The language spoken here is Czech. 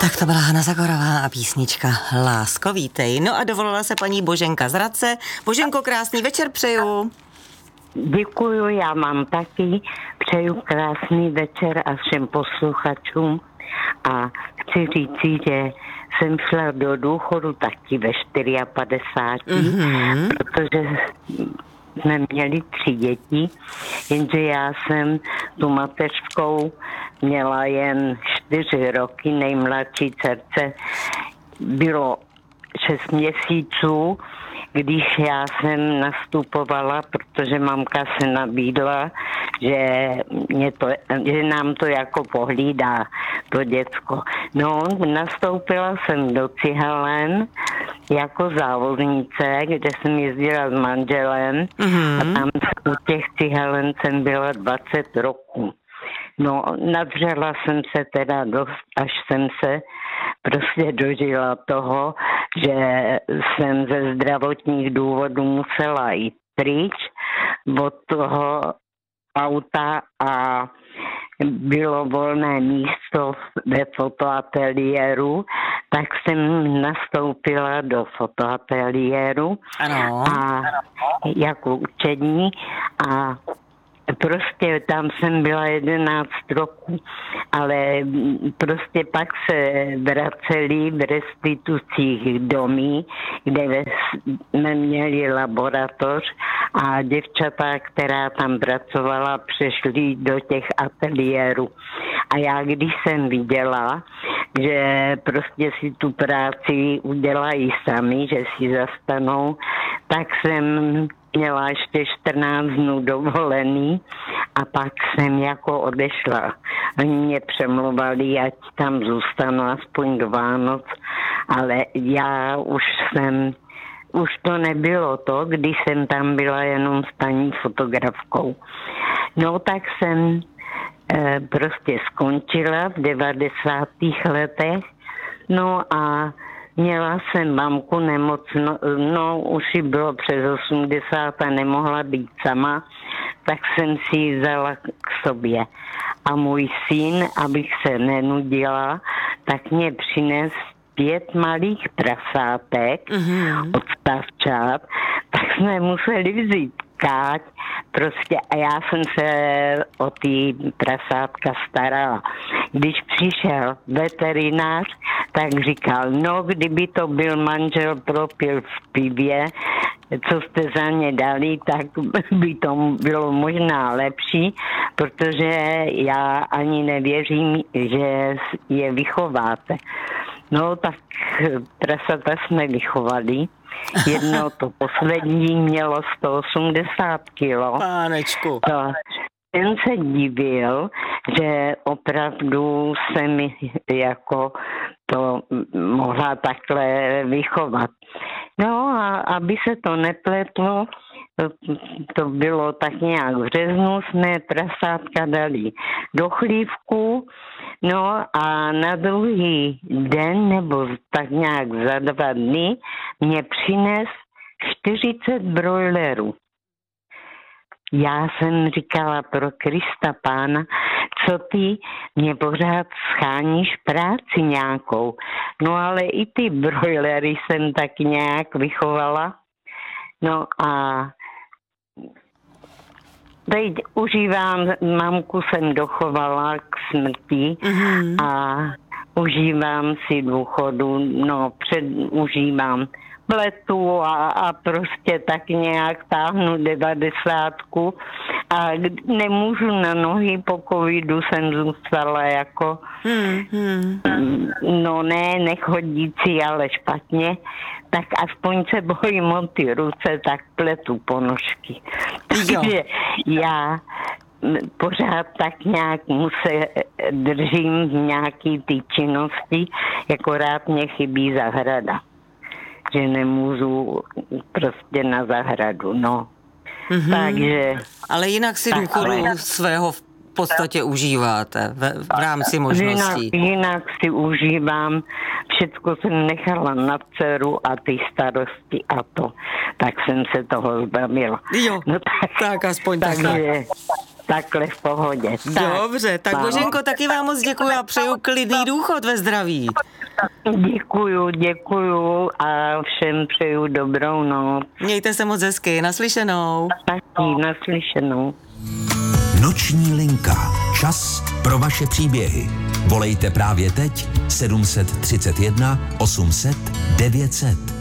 Tak to byla Hana Zagorová a písnička Lásko, vítej. No a dovolila se paní Boženka z Hradce. Boženko, krásný večer přeju. Děkuju, já mám taky. Přeju krásný večer a všem posluchačům. A chci říci, že jsem šla do důchodu taky ve 54, protože jsme měli 3 děti, jenže já jsem tu mateřskou měla jen 4 roky, nejmladší dcerce bylo 6 měsíců, když já jsem nastupovala, protože mamka se nabídla, že nám to jako pohlídá, to děcko. No, nastoupila jsem do cihelen jako závodnice, kde jsem jezdila s manželem a tam u těch cihelen jsem byla 20 roků. No, nadřela jsem se teda dost, až jsem se prostě dožila toho, že jsem ze zdravotních důvodů musela jít pryč od toho auta a bylo volné místo ve fotoateliéru, tak jsem nastoupila do fotoateliéru a jako učení a prostě tam jsem byla 11 roků, ale prostě pak se vraceli v restitucích domů, kde jsme měli laboratoř a děvčata, která tam pracovala, přešli do těch ateliérů. A já, když jsem viděla, že prostě si tu práci udělají sami, že si zastanou, tak jsem měla ještě 14 dnů dovolený a pak jsem jako odešla. Oni mě přemluvali, ať tam zůstanu aspoň do Vánoc, ale já už to nebylo to, když jsem tam byla jenom s paní fotografkou. No tak jsem prostě skončila v 90. letech, no a měla jsem mamku nemocnou, no už jí bylo přes 80 a nemohla být sama, tak jsem si ji vzala k sobě. A můj syn, abych se nenudila, tak mě přines 5 malých prasátek od stavčat, tak jsme museli vzít káť, prostě a já jsem se o ty prasátka starala. Když přišel veterinář, tak říkal, no kdyby to byl manžel propil v pivě, co jste za ně dali, tak by to bylo možná lepší, protože já ani nevěřím, že je vychováte. No tak prasata jsme vychovali. Jedno to poslední mělo 180 kilo. Pánečku. Ten se divil, že opravdu se mi jako to mohla takhle vychovat. No a aby se to nepletlo, to bylo tak nějak v březnu, jsme prasátka dali do chlívku, no a na druhý den, nebo tak nějak za 2 dny, mě přines 40 brojlerů. Já jsem říkala pro Krista Pána, co ty mě pořád scháníš práci nějakou. No ale i ty brojlery jsem tak nějak vychovala. No a teď užívám, mamku jsem dochovala k smrti a užívám si důchodu, no užívám pletu a prostě tak nějak táhnu 90 a nemůžu na nohy, po covidu jsem zůstala jako no nechodící, ale špatně, tak aspoň se bojím o ty ruce, tak pletu ponožky. Takže já pořád tak nějak držím v nějaký ty činnosti, akorát mě chybí zahrada. Že nemůžu prostě na zahradu, no. Takže... Ale jinak si důchodu svého v podstatě užíváte v rámci možností. Jinak si užívám, všechno jsem nechala na dceru a ty starosti a to, tak jsem se toho zbavila. Jo, no tak aspoň takhle. Takhle v pohodě. Dobře, tak Boženko, taky vám moc děkuji a přeju klidný důchod ve zdraví. Děkuju a všem přeju dobrou noc. Mějte se moc hezky, naslyšenou. Taky naslyšenou. Noční linka. Čas pro vaše příběhy. Volejte právě teď 731 800 900.